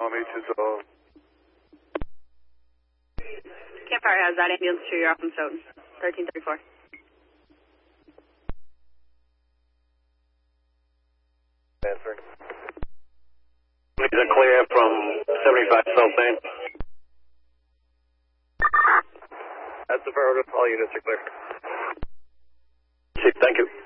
Palm Beach is all. Campfire has that ambulance to your Rockland Stoughton, 1334. Answering. Please clear from 75 South Main. That's the Verona. All units are clear. Chief, thank you.